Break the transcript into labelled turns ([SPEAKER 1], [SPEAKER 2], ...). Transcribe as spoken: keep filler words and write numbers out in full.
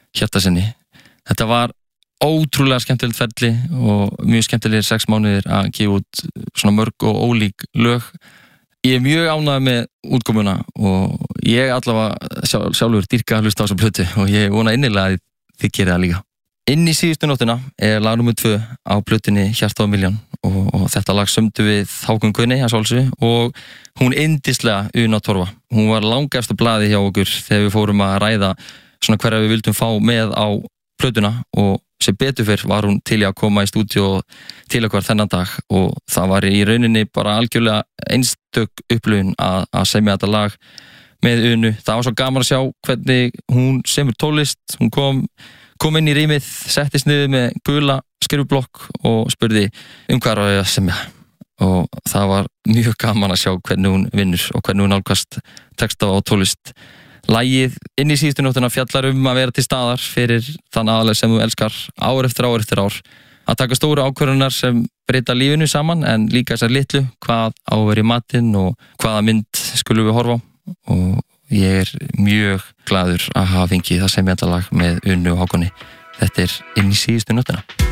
[SPEAKER 1] Hjartarsyni. Þetta var ótrúlega skemmtilegt ferli og mjög skemmtilegir sex mánuðir að gefa út svona mörg og ólík lög. Ég er mjög ánægður með útkomuna og ég allavega sjálf, sjálfur dýrka að hlusta á þessa plötu og ég vona innilega að þið gerir það líka. Inn í síðustu nóttina er lag númer tvö á plötunni Hjarta á miljón og, og þetta lag sömdu við Hákon Guðni að sjálfsögðu og hún yndislega Una Torfa. Hún var langefsta blaði hjá okkur þegar við fórum að ræða svona hverja við vildum fá með á plötuna og sem betur fyrr var hún til að koma í stúdíu til okkar þennan dag og það var í rauninni bara algjörlega einstök upplifun að, að semja þetta lag með Unu. Það var svo gaman að sjá hvernig hún semur tónlist. Hún kom, kom inn í rýmið, settist niður með gula skrifblokk og spurði um hvað er að semja og það var mjög gaman að sjá hvernig hún vinnur og hvernig hún nálgast texta og tónlist. Lagið inn í síðustu nóttina fjallar um að vera til staðar fyrir þann aðalega sem þú elskar ár eftir ár eftir ár. Að taka stóru ákvörðunar sem breyta lífinu saman en líka þessar litlu, hvað á að vera í matinn og hvaða mynd skulum við horfa á. Og ég er mjög glaður að hafa fengið það sem þetta lag með Unu og Hákoni. Þetta er inn í síðustu nóttina.